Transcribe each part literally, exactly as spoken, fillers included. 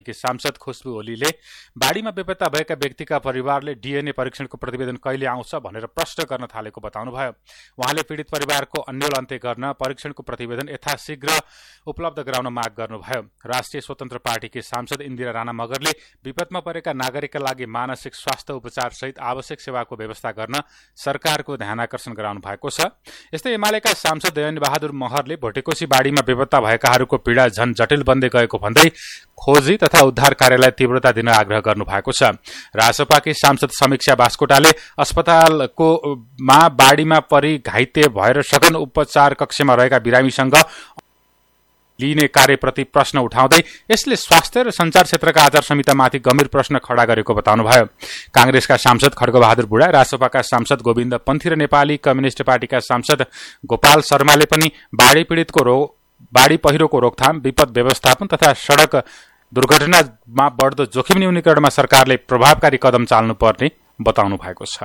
के सांसद खुशबु ओलीले बाढीमा बेपत्ता भएका व्यक्तिका परिवारले डीएनए परीक्षणको प्रतिवेदन कहिले आउँछ भनेर प्रश्न गर्न थालेको बताउनुभयो। उहाँले पीडित परिवारको अन्यल अन्त्य गर्न परीक्षणको प्रतिवेदन यथाशीघ्र उपलब्ध गराउन माग गर्नुभयो। राष्ट्रिय स्वतन्त्र पार्टीकी सांसद इन्दिरा राणा मगरले विपदमा परेका नागरिकका लागि मानसिक स्वास्थ्य उपचार सहित आवश्यक सेवाको व्यवस्था गर्न सरकारको ध्यानाकर्षण गराउनु भएको छ। यस्तै एमालेका सांसद दयन बहादुर महरले भोटेकोशी बाढीमा बेपत्ता भएकाहरूको पीडा झन जटिल बन्दै गएको भन्दै खोजी तथा उद्धार कार्यलाई तीव्रता दिन आग्रह गर्नु भएको छ। रासपाकी सांसद समीक्षा बास्कोटाले अस्पतालको मा बाढीमा परि घाइते भएर सघन उपचार कक्षमा रहेका बिरामीसँग लिने कार्यप्रति प्रश्न उठाउँदै यसले स्वास्थ्य र संचार क्षेत्रका आचार संहितामाथि गम्भीर प्रश्न खडा गरेको बताउनुभयो। कांग्रेसका सांसद खड्गबहादुर बुढा, रासपाका सांसद गोविन्द पन्थी र नेपाली कम्युनिष्ट पार्टीका सांसद गोपाल शर्माले पनि बाढी पीडितको रो बाढी पहिरोको रोकथाम, विपद व्यवस्थापन तथा सड़क दुर्घटनामा बढ्दो जोखिम न्यूनीकरणमा सरकारले प्रभावकारी कदम चाल्नुपर्ने बताउनु भएको छ।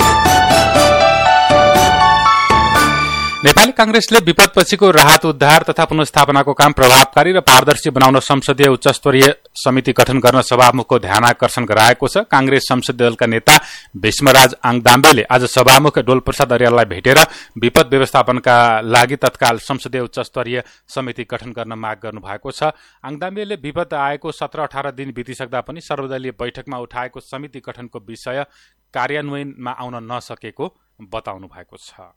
नेपाली कांग्रेसले विपदपछिको राहत उद्धार तथा पुनर्स्थापनाको काम प्रभावकारी र पारदर्शी बनाउन संसदीय उच्चस्तरीय समिति गठन गर्न सभामुखको ध्यानाकर्षण गराएको छ। कांग्रेस संसदीय दलका नेता भीष्मराज आङदाम्बेले आज सभामुख डोलप्रसाद अर्याललाई भेटेर विपद व्यवस्थापनका लागि तत्काल संसदीय उच्चस्तरीय समिति गठन गर्न माग गर्नु भएको छ। आङदाम्बेले विपद आएको सत्र अठार दिन बितिसक्दा पनि सर्वदलीय बैठकमा उठाएको समिति गठनको विषय कार्यान्वयनमा आउन नसकेको बताउनु भएको छ।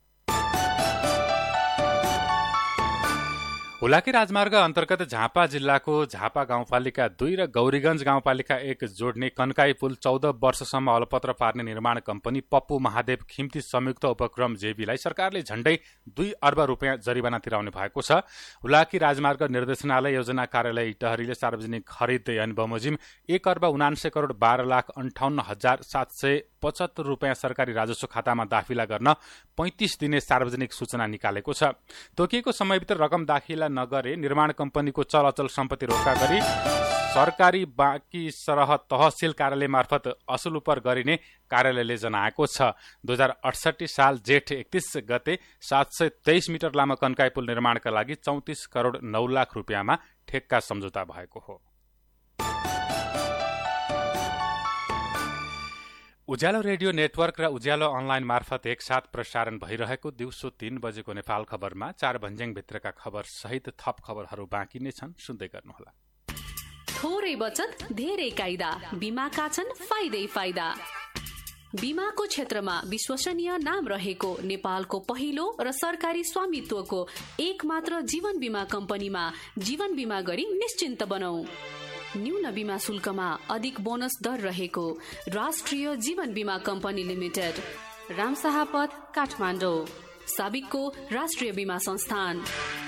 हुलाकी राजमार्ग अन्तर्गत झापा जिल्लाको झापा गाउँपालिका दुई र गौरीगंज गाउँपालिका एक जोड्ने कन्काई पुल चौध वर्षसम्म अलपत्र पार्ने निर्माण कम्पनी पप्पू महादेव खिम्ती संयुक्त उपक्रम जेबीलाई सरकारले झण्डै दुई अर्ब रुपियाँ जरिवाना तिराउने भएको छ। हुलाकी राजमार्ग निर्देशनालय योजना कार्यालय इटहरीले सार्वजनिक खरिद ऐन बमोजिम एक अर्ब उनान्सय करोड़ बाह्र लाख अन्ठाउन्न हजार सात सय पचहत्तर रुपियाँ सरकारी राजस्व खातामा दाखिला गर्न पैंतिस दिने सार्वजनिक सूचना निकालेको छ। तोकिएको समयभित्र रकम दाखिला नगरे निर्माण कम्पनीको चलअचल सम्पत्ति रोका गरी सरकारी बाँकी सरह तहसील कार्यालय मार्फत असुल उपर गरिने कार्यालयले जनाएको छ। दुई हजार अडसठी साल जेठ एकतीस गते सात सय तेइस मिटर लामो कन्काई पुल निर्माणका लागि चौतिस करोड़ नौ लाख रुपियाँमा ठेक्का सम्झौता भएको हो। उज्यालो रेडियो नेटवर्क र उज्यालो अनलाइन मार्फत एकसाथ प्रसारण भइरहेको दिउँसो तीन बजेको नेपाल खबरमा चार भन्ज्याङ भित्रका खबर सहित थप खबरहरू बाँकी नै छन्, सुन्दै गर्नुहोला। थोरै बचत धेरै कायदा, बीमाका छन् फाइदै फाइदा। बीमाको क्षेत्रमा विश्वसनीय नाम रहेको नेपालको पहिलो र सरकारी स्वामित्वको एक मात्र जीवन बीमा कम्पनीमा जीवन बीमा गरी निश्चिन्त बनाऊ। न्यून बीमा शुल्कमा अधिक बोनस दर रहेको राष्ट्रिय जीवन बीमा कम्पनी लिमिटेड, रामशाह पथ, काठमाडौँ, साबिकको राष्ट्रिय बीमा संस्थान।